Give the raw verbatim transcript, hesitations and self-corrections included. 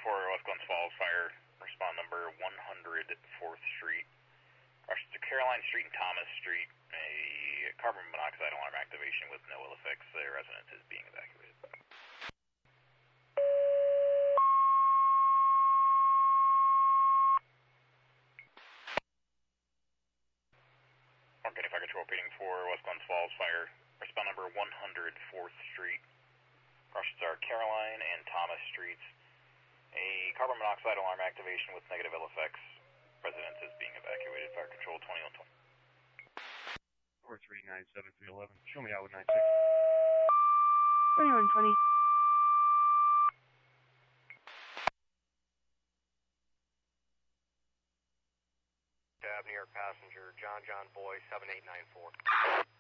for West Glens Falls Fire. Respond number one hundred fourth Street. Rush to Caroline Street and Thomas Street. A carbon monoxide alarm activation with no ill effects. The residence is being evacuated. Oregon Fire Control repeating for West Glens Falls Fire. Respond number one hundred fourth Street. Rushes are Caroline and Thomas Streets. A carbon monoxide alarm activation with negative ill effects. Residence is being evacuated. Fire Control twenty-one twenty. four three nine seven three one one. Show me out with nine six. twenty-one twenty. Cab New York passenger John John Boy seven eight nine four.